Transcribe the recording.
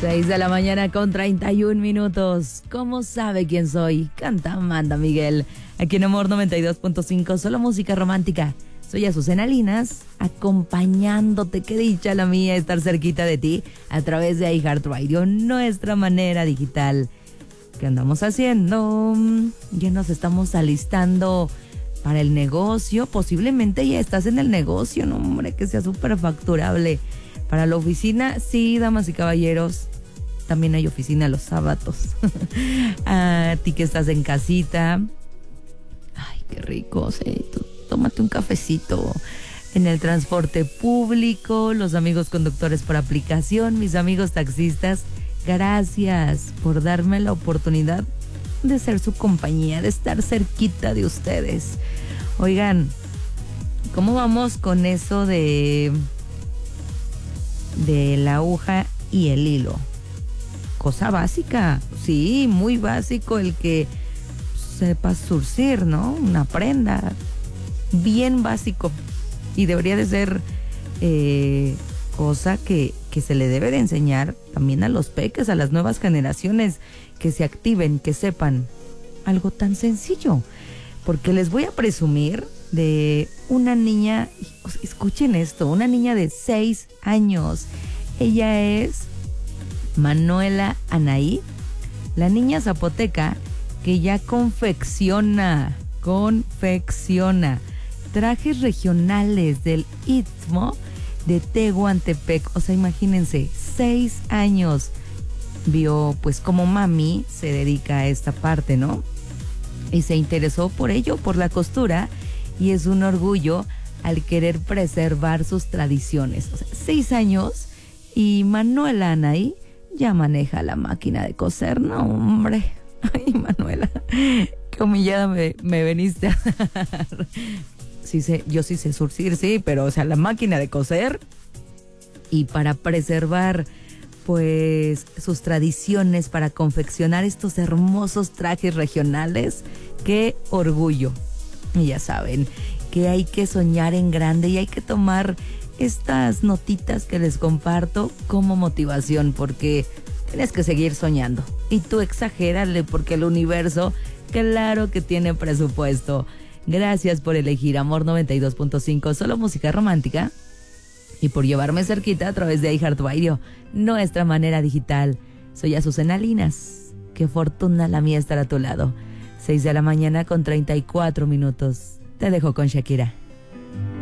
6 de la mañana con 31 minutos. ¿Cómo sabe quién soy? Canta Amanda Miguel. Aquí en Amor 92.5, solo música romántica. Soy Azucena Linas, acompañándote. Qué dicha la mía estar cerquita de ti a través de iHeartRadio, nuestra manera digital. ¿Qué andamos haciendo? Ya nos estamos alistando para el negocio. Posiblemente ya estás en el negocio, no hombre, que sea súper facturable. Para la oficina, sí, damas y caballeros, también hay oficina los sábados. A ti que estás en casita, ay, qué rico, sí, tómate un cafecito. En el transporte público, los amigos conductores por aplicación, mis amigos taxistas, gracias por darme la oportunidad de ser su compañía, de estar cerquita de ustedes. Oigan, ¿cómo vamos con eso de la aguja y el hilo? Cosa básica, sí, muy básico el que sepas surcir, ¿no? Una prenda, bien básico, y debería de ser cosa que se le debe de enseñar también a los peques, a las nuevas generaciones, que se activen, que sepan algo tan sencillo, porque les voy a presumir de una niña, escuchen esto, una niña de 6 años. Ella es Manuela Anaí, la niña zapoteca que ya confecciona trajes regionales del Istmo de Tehuantepec. O sea, imagínense, 6 años. Vio pues como mami se dedica a esta parte, ¿no? Y se interesó por ello, por la costura, y es un orgullo al querer preservar sus tradiciones. O sea, 6 años y Manuela Anaí ya maneja la máquina de coser. No, hombre. Ay, Manuela, qué humillada me veniste a dar. Yo sí sé surcir, sí, pero o sea, la máquina de coser, y para preservar pues sus tradiciones, para confeccionar estos hermosos trajes regionales, qué orgullo. Y ya saben que hay que soñar en grande y hay que tomar estas notitas que les comparto como motivación, porque tienes que seguir soñando. Y tú exagérale, porque el universo, claro que tiene presupuesto. Gracias por elegir Amor 92.5, solo música romántica, y por llevarme cerquita a través de iHeartRadio, nuestra manera digital. Soy Azucena Linas. Qué fortuna la mía estar a tu lado. 6 de la mañana con 34 minutos. Te dejo con Shakira.